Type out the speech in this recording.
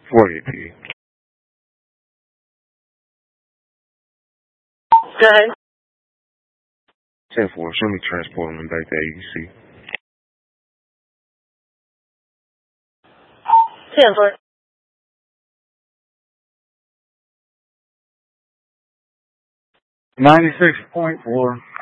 48P. Go ahead. 10-4, show me transporting them back to AEC. 10-4. 96.4.